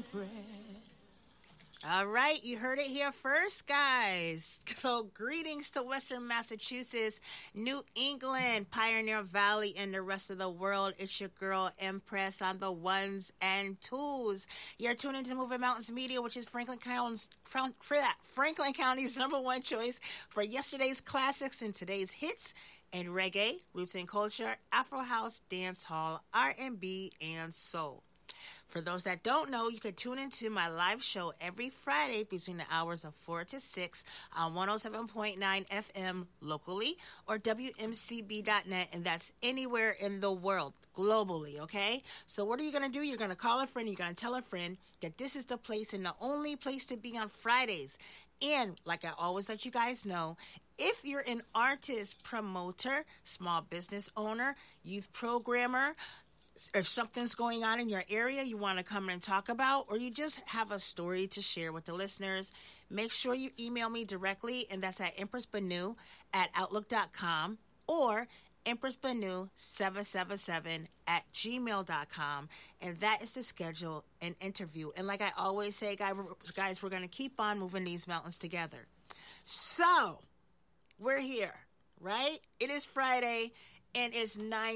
All right, you heard it here first, guys. So, greetings to Western Massachusetts, New England, Pioneer Valley, and the rest of the world. It's your girl, Empress, on the ones and twos. You're tuned into Moving Mountains Media, which is Franklin County's number one choice for yesterday's classics and today's hits and reggae, roots and culture, Afro house, dance hall, R&B, and soul. For those that don't know, you can tune into my live show every Friday between the hours of 4 to 6 on 107.9 FM locally or WMCB.net, and that's anywhere in the world, globally, okay? So what are you going to do? You're going to call a friend, you're going to tell a friend that this is the place and the only place to be on Fridays. And like I always let you guys know, if you're an artist, promoter, small business owner, youth programmer, if something's going on in your area you want to come and talk about, or you just have a story to share with the listeners, make sure you email me directly, and that's at empressbanu@outlook.com or empressbanu777@gmail.com, and that is to schedule an interview. And like I always say, guys, we're going to keep on moving these mountains together. So, we're here, right? It is Friday, and it's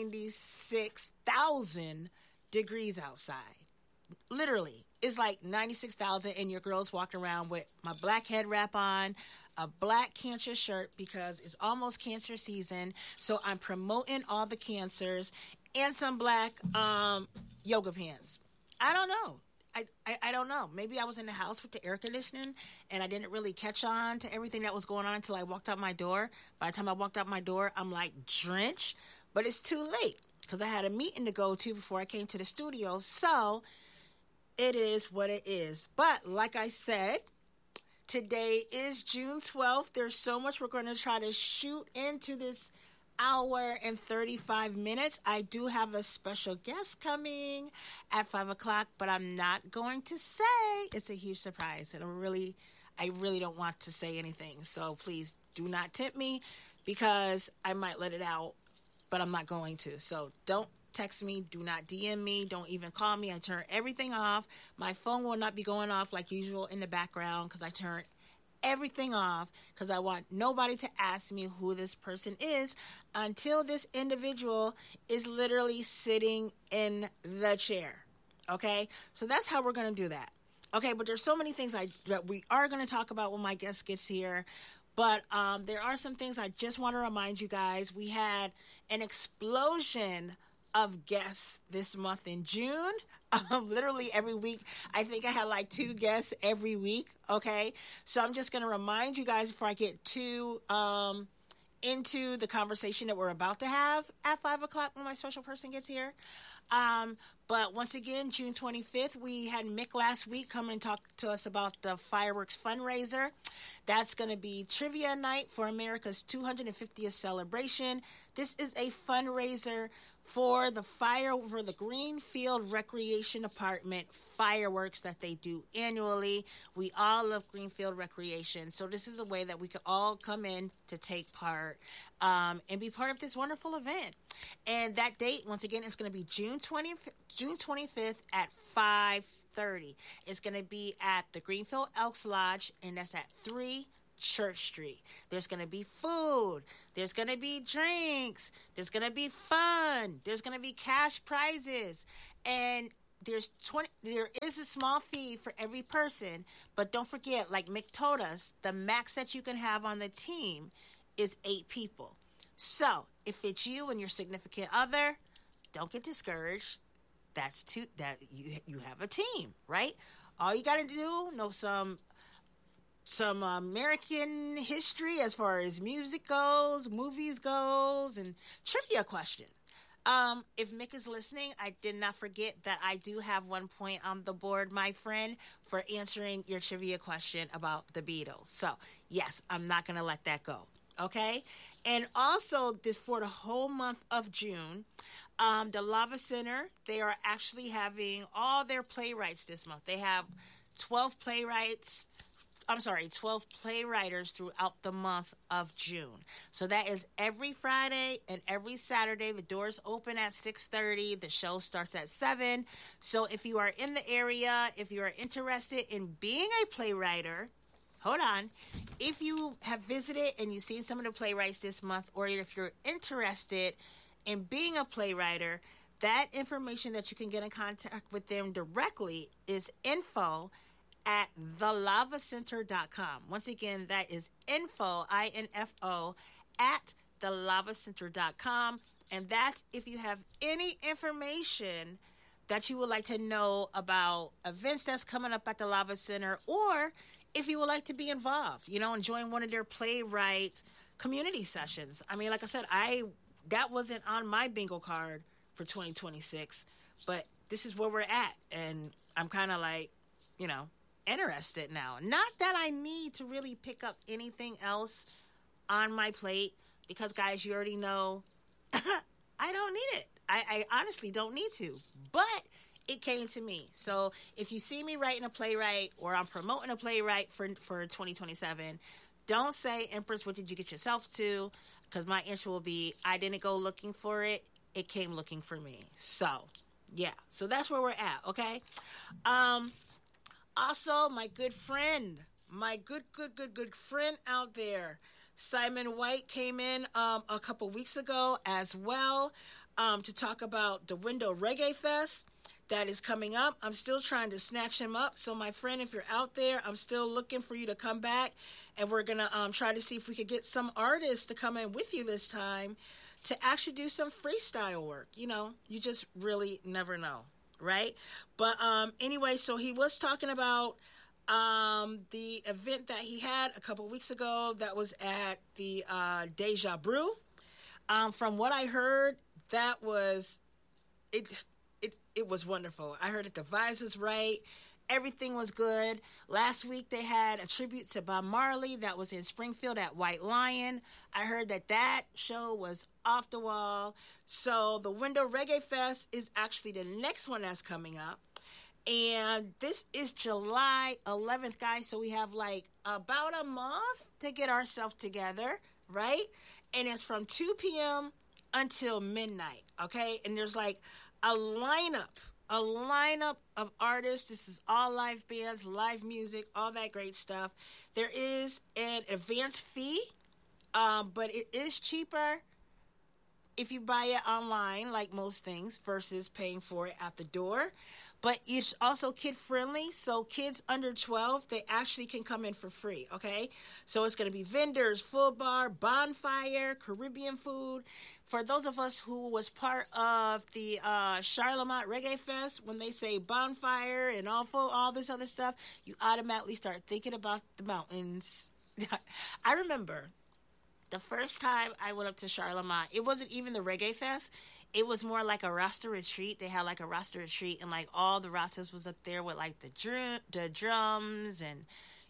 96,000 degrees outside. Literally, it's like 96,000, and your girl's walking around with my black head wrap on, a black cancer shirt because it's almost cancer season. So I'm promoting all the cancers, and some black yoga pants. I don't know. I don't know. Maybe I was in the house with the air conditioning and I didn't really catch on to everything that was going on until I walked out my door. By the time I walked out my door, I'm like drenched, but it's too late because I had a meeting to go to before I came to the studio. So it is what it is. But like I said, today is June 12th. There's so much we're going to try to shoot into this hour and 35 minutes. I do have a special guest coming at 5 o'clock, but I'm not going to say. It's a huge surprise, and I really don't want to say anything. So please do not tempt me because I might let it out, but I'm not going to. So don't text me, do not DM me, don't even call me. I turn everything off. My phone will not be going off like usual in the background because I turn everything off because I want nobody to ask me who this person is until this individual is literally sitting in the chair. Okay? So that's how we're going to do that. Okay, but there's so many things that we are going to talk about when my guest gets here. But there are some things I just want to remind you guys. We had an explosion of guests this month in June. Literally every week. I think I had like 2 guests every week. Okay. So I'm just going to remind you guys before I get too into the conversation that we're about to have at 5 o'clock when my special person gets here. But once again, June 25th, we had Mick last week come and talk to us about the fireworks fundraiser. That's going to be trivia night for America's 250th celebration. This is a fundraiser for the Greenfield Recreation Department fireworks that they do annually. We all love Greenfield Recreation. So this is a way that we could all come in to take part and be part of this wonderful event. And that date, once again, is going to be June 25th at 5:30. It's going to be at the Greenfield Elks Lodge, and that's at 3 Church Street. There's going to be food. There's going to be drinks. There's going to be fun. There's going to be cash prizes. And there is a small fee for every person. But don't forget, like Mick told us, the max that you can have on the team is 8 people. So if it's you and your significant other, don't get discouraged. That you have a team, right? All you got to do, know some American history as far as music goes, movies goes, and trivia question. If Mick is listening, I did not forget that I do have 1 point on the board, my friend, for answering your trivia question about the Beatles. So yes, I'm not going to let that go. Okay? And also, this for the whole month of June, the Lava Center, they are actually having all their playwrights this month. They have 12 playwrights 12 playwriters throughout the month of June. So that is every Friday and every Saturday. The doors open at 6:30. The show starts at 7. So if you are in the area, if you are interested in being a playwright, hold on. If you have visited and you've seen some of the playwrights this month, or if you're interested in being a playwright, that information that you can get in contact with them directly is info at thelavacenter.com. Once again, that is info, I-N-F-O, at thelavacenter.com. And that's if you have any information that you would like to know about events that's coming up at the Lava Center, or if you would like to be involved, and join one of their playwright community sessions. I mean, like I said, that wasn't on my bingo card for 2026, but this is where we're at, and I'm kind of like, interested now. Not that I need to really pick up anything else on my plate, because guys, you already know I don't need it. I honestly don't need to, but it came to me. So if you see me writing a playwright, or I'm promoting a playwright for 2027, don't say, Empress, what did you get yourself to? Because my answer will be, I didn't go looking for it. It came looking for me. So, yeah. So that's where we're at, okay? Also, my good friend, my good friend out there, Simon White, came in a couple weeks ago as well to talk about the Window Reggae Fest that is coming up. I'm still trying to snatch him up. So, my friend, if you're out there, I'm still looking for you to come back. And we're going to try to see if we could get some artists to come in with you this time to actually do some freestyle work. You just really never know, right? But anyway, so he was talking about the event that he had a couple weeks ago that was at the Deja Brew. From what I heard, that was it was wonderful. I heard that the vibes was right. Everything was good. Last week they had a tribute to Bob Marley that was in Springfield at White Lion. I heard that show was off the wall. So the Window Reggae Fest is actually the next one that's coming up. And this is July 11th, guys. So we have like about a month to get ourselves together, right? And it's from 2 p.m. until midnight, okay? And there's like a lineup of artists. This is all live bands, live music, all that great stuff. There is an advance fee, but it is cheaper if you buy it online, like most things, versus paying for it at the door. But it's also kid-friendly, so kids under 12, they actually can come in for free, okay? So it's going to be vendors, full bar, bonfire, Caribbean food. For those of us who was part of the Charlemont Reggae Fest, when they say bonfire and all this other stuff, you automatically start thinking about the mountains. I remember the first time I went up to Charlemont, it wasn't even the Reggae Fest. It was more like a Rasta retreat. They had like a Rasta retreat, and like all the Rastas was up there with like the drums and,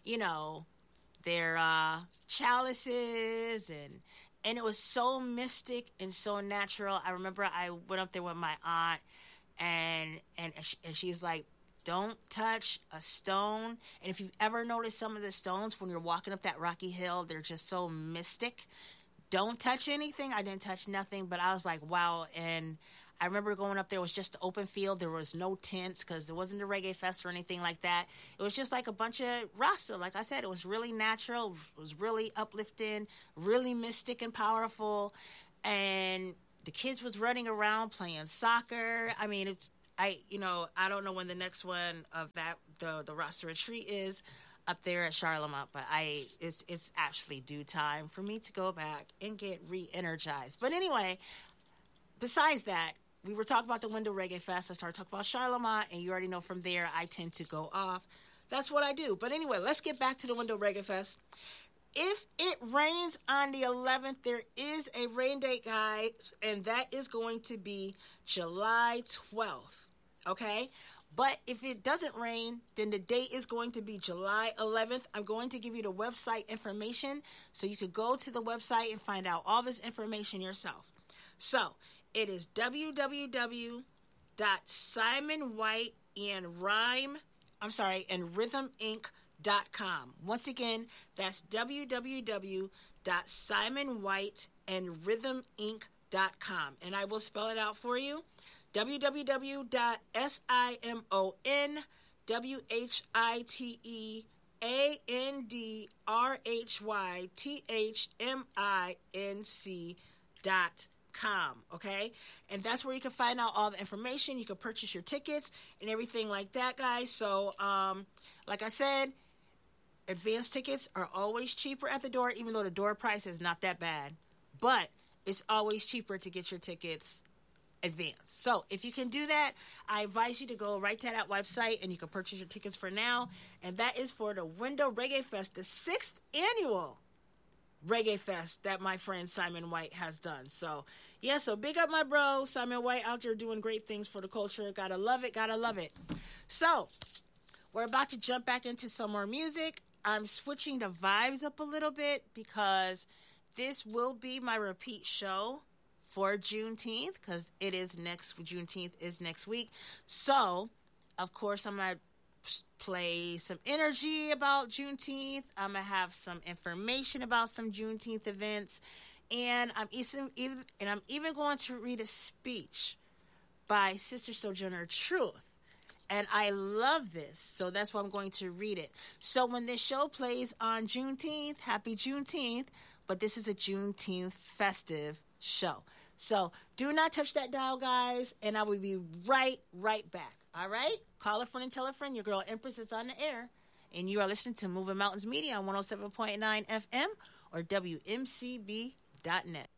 their chalices, and it was so mystic and so natural. I remember I went up there with my aunt, and she's like, don't touch a stone. And if you've ever noticed some of the stones when you're walking up that rocky hill, they're just so mystic. Don't touch anything. I didn't touch nothing, but I was like, wow. And I remember going up there, it was just the open field. There was no tents because there wasn't a reggae fest or anything like that. It was just like a bunch of Rasta. Like I said, it was really natural. It was really uplifting, really mystic and powerful. And the kids was running around playing soccer. I mean, I don't know when the next one of that, the Rasta retreat is up there at Charlemont, but it's actually due time for me to go back and get re-energized. But anyway, besides that, we were talking about the Window Reggae Fest. I started talking about Charlemont, and you already know from there I tend to go off. That's what I do. But anyway, let's get back to the Window Reggae Fest. If it rains on the 11th, there is a rain date, guys, and that is going to be July 12th, okay? But if it doesn't rain, then the date is going to be July 11th. I'm going to give you the website information so you could go to the website and find out all this information yourself. So it is www.simonwhiteandrhythminc.com. Once again, that's www.simonwhiteandrhythminc.com. And I will spell it out for you. www.simonwhiteandrhythminc.com. Okay, and that's where you can find out all the information. You can purchase your tickets and everything like that, guys. So like I said, advance tickets are always cheaper at the door, even though the door price is not that bad, but it's always cheaper to get your tickets advanced. So if you can do that, I advise you to go right to that website and you can purchase your tickets for now. And that is for the Window Reggae Fest, the 6th annual Reggae Fest that my friend Simon White has done. So yeah, so big up my bro Simon White out there doing great things for the culture. Gotta love it, gotta love it. So we're about to jump back into some more music. I'm switching the vibes up a little bit because this will be my repeat show for Juneteenth, because Juneteenth is next week. So of course I'm gonna play some energy about Juneteenth. I'm gonna have some information about some Juneteenth events, and I'm even going to read a speech by Sister Sojourner Truth. And I love this, so that's why I'm going to read it. So when this show plays on Juneteenth, happy Juneteenth, but this is a Juneteenth festive show. So do not touch that dial, guys, and I will be right back. All right? Call a friend and tell a friend. Your girl Empress is on the air, and you are listening to Moving Mountains Media on 107.9 FM or WMCB.net.